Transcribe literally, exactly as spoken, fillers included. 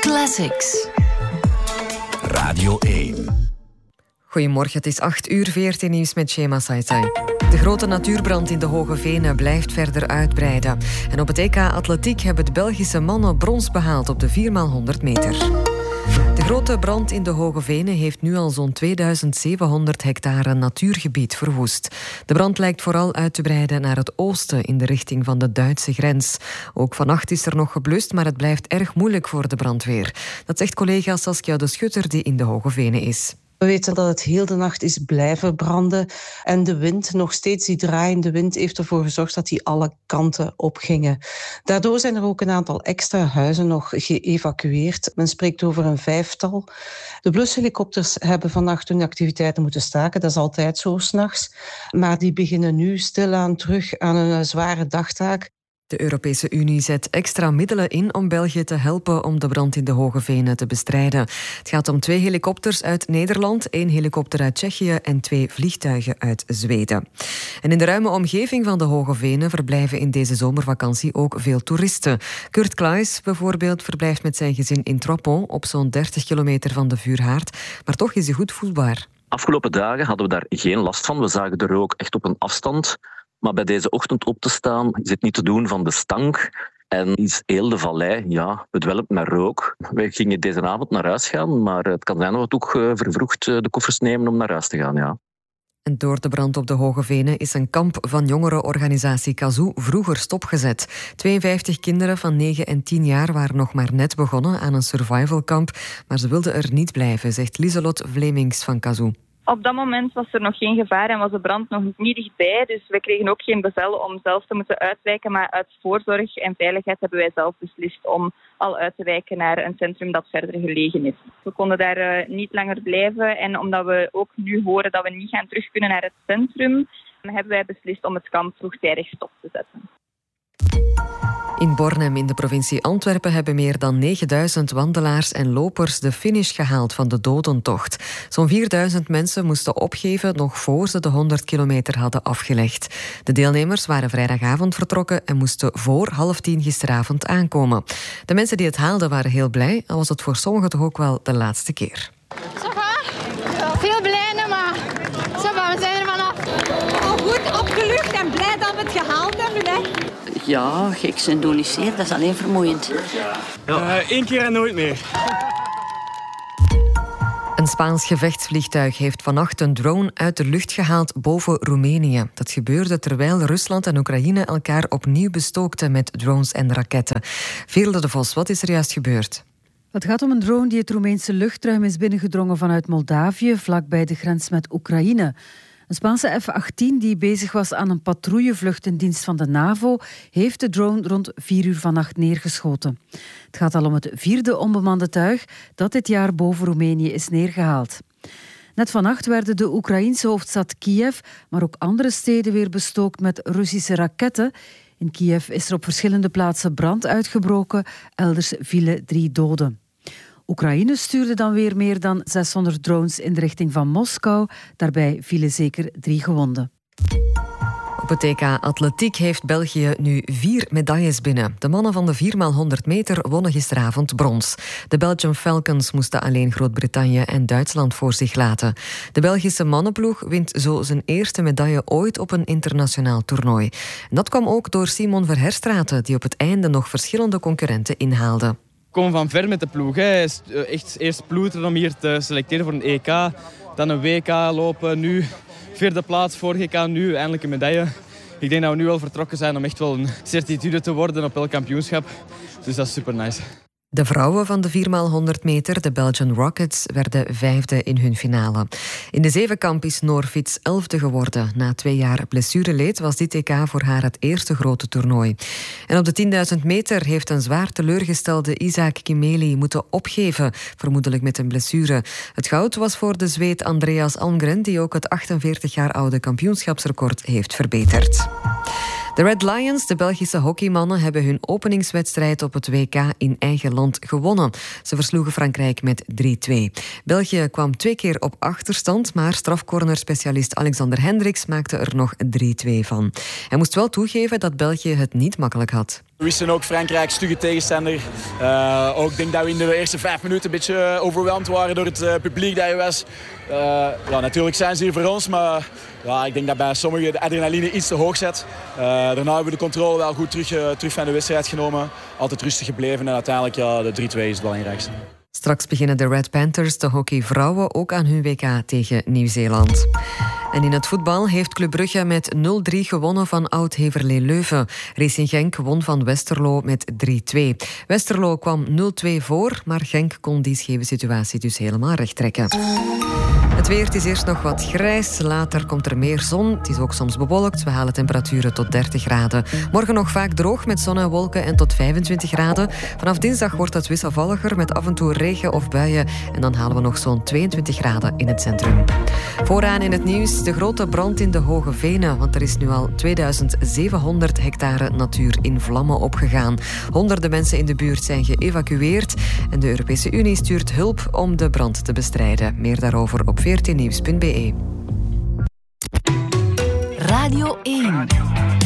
Classics. Radio één. Goedemorgen, het is acht uur, veertien nieuws met Shema Saitai. De grote natuurbrand in de Hoge Venen blijft verder uitbreiden. En op het E K Atletiek hebben de Belgische mannen brons behaald op de vier maal honderd meter. De grote brand in de Hoge Venen heeft nu al zo'n tweeduizend zevenhonderd hectare natuurgebied verwoest. De brand lijkt vooral uit te breiden naar het oosten in de richting van de Duitse grens. Ook vannacht is er nog geblust, maar het blijft erg moeilijk voor de brandweer. Dat zegt collega Saskia de Schutter, die in de Hoge Venen is. We weten dat het heel de nacht is blijven branden. En de wind, nog steeds die draaiende wind, heeft ervoor gezorgd dat die alle kanten opgingen. Daardoor zijn er ook een aantal extra huizen nog geëvacueerd. Men spreekt over een vijftal. De blushelikopters hebben vannacht hun activiteiten moeten staken. Dat is altijd zo 's nachts. Maar die beginnen nu stilaan terug aan een zware dagtaak. De Europese Unie zet extra middelen in om België te helpen om de brand in de Hoge Venen te bestrijden. Het gaat om twee helikopters uit Nederland, één helikopter uit Tsjechië en twee vliegtuigen uit Zweden. En in de ruime omgeving van de Hoge Venen verblijven in deze zomervakantie ook veel toeristen. Kurt Klaes bijvoorbeeld verblijft met zijn gezin in Troppon op zo'n dertig kilometer van de vuurhaard, maar toch is hij goed voelbaar. Afgelopen dagen hadden we daar geen last van. We zagen de rook echt op een afstand. Maar bij deze ochtend op te staan is het niet te doen van de stank. En is heel de vallei ja, bedwelmd met rook. Wij gingen deze avond naar huis gaan, maar het kan zijn dat we toch vervroegd de koffers nemen om naar huis te gaan. Ja. En door de brand op de Hoge Venen is een kamp van jongerenorganisatie Kazoo vroeger stopgezet. tweeënvijftig kinderen van negen en tien jaar waren nog maar net begonnen aan een survivalkamp, maar ze wilden er niet blijven, zegt Lieselot Vlemings van Kazoo. Op dat moment was er nog geen gevaar en was de brand nog niet dichtbij. Dus we kregen ook geen bevel om zelf te moeten uitwijken. Maar uit voorzorg en veiligheid hebben wij zelf beslist om al uit te wijken naar een centrum dat verder gelegen is. We konden daar uh, niet langer blijven. En omdat we ook nu horen dat we niet gaan terug kunnen naar het centrum, hebben wij beslist om het kamp vroegtijdig stop te zetten. In Bornem in de provincie Antwerpen hebben meer dan negenduizend wandelaars en lopers de finish gehaald van de dodentocht. Zo'n vierduizend mensen moesten opgeven nog voor ze de honderd kilometer hadden afgelegd. De deelnemers waren vrijdagavond vertrokken en moesten voor half tien gisteravond aankomen. De mensen die het haalden waren heel blij, al was het voor sommigen toch ook wel de laatste keer. Ça va? Veel blij, maar ça va, we zijn er vanaf. Al goed opgelucht en blij dat we het gehaald hebben, hè? Ja, gek zijn doen is zeer, dat is alleen vermoeiend. Ja. Uh, Eén keer en nooit meer. Een Spaans gevechtsvliegtuig heeft vannacht een drone uit de lucht gehaald boven Roemenië. Dat gebeurde terwijl Rusland en Oekraïne elkaar opnieuw bestookten met drones en raketten. Veerle de Vos, wat is er juist gebeurd? Het gaat om een drone die het Roemeense luchtruim is binnengedrongen vanuit Moldavië, vlakbij de grens met Oekraïne. Een Spaanse F achttien die bezig was aan een patrouillevlucht in dienst van de NAVO heeft de drone rond vier uur vannacht neergeschoten. Het gaat al om het vierde onbemande tuig dat dit jaar boven Roemenië is neergehaald. Net vannacht werden de Oekraïense hoofdstad Kiev, maar ook andere steden weer bestookt met Russische raketten. In Kiev is er op verschillende plaatsen brand uitgebroken, elders vielen drie doden. Oekraïne stuurde dan weer meer dan zeshonderd drones in de richting van Moskou. Daarbij vielen zeker drie gewonden. Op het E K Atletiek heeft België nu vier medailles binnen. De mannen van de vier maal honderd meter wonnen gisteravond brons. De Belgian Falcons moesten alleen Groot-Brittannië en Duitsland voor zich laten. De Belgische mannenploeg wint zo zijn eerste medaille ooit op een internationaal toernooi. En dat kwam ook door Simon Verherstraeten, die op het einde nog verschillende concurrenten inhaalde. Ik kom van ver met de ploeg. Hè. Echt eerst ploeteren om hier te selecteren voor een E K. Dan een W K lopen. Nu vierde plaats, vorige K, nu eindelijk een medaille. Ik denk dat we nu wel vertrokken zijn om echt wel een certitude te worden op elk kampioenschap. Dus dat is super nice. De vrouwen van de vier maal honderd meter, de Belgian Rockets, werden vijfde in hun finale. In de zevenkamp is Noor Fits elfde geworden. Na twee jaar blessureleed was dit E K voor haar het eerste grote toernooi. En op de tienduizend meter heeft een zwaar teleurgestelde Isaac Kimeli moeten opgeven, vermoedelijk met een blessure. Het goud was voor de Zweed Andreas Almgren, die ook het achtenveertig jaar oude kampioenschapsrecord heeft verbeterd. De Red Lions, de Belgische hockeymannen, hebben hun openingswedstrijd op het W K in eigen land gewonnen. Ze versloegen Frankrijk met drie twee. België kwam twee keer op achterstand, maar strafcornerspecialist Alexander Hendricks maakte er nog drie twee van. Hij moest wel toegeven dat België het niet makkelijk had. We wisten ook Frankrijk, stugge tegenstander. Uh, ook denk dat we in de eerste vijf minuten een beetje overweldigd waren door het uh, publiek dat je was. Uh, ja, natuurlijk zijn ze hier voor ons, maar ja, ik denk dat bij sommigen de adrenaline iets te hoog zet. Uh, daarna hebben we de controle wel goed terug, uh, terug van de wedstrijd genomen. Altijd rustig gebleven en uiteindelijk ja, de drie twee is het belangrijkste. Straks beginnen de Red Panthers, de hockeyvrouwen, ook aan hun W K tegen Nieuw-Zeeland. En in het voetbal heeft Club Brugge met nul drie gewonnen van Oud-Heverlee Leuven. Racing Genk won van Westerlo met drie twee. Westerlo kwam nul twee voor, maar Genk kon die scheve situatie dus helemaal rechttrekken. Het weer, het is eerst nog wat grijs, later komt er meer zon. Het is ook soms bewolkt, we halen temperaturen tot dertig graden. Morgen nog vaak droog met zon en wolken en tot vijfentwintig graden. Vanaf dinsdag wordt het wisselvalliger met af en toe regen of buien. En dan halen we nog zo'n tweeëntwintig graden in het centrum. Vooraan in het nieuws de grote brand in de Hoge Venen. Want er is nu al tweeduizend zevenhonderd hectare natuur in vlammen opgegaan. Honderden mensen in de buurt zijn geëvacueerd. En de Europese Unie stuurt hulp om de brand te bestrijden. Meer daarover op veertien nieuws punt be. Radio één.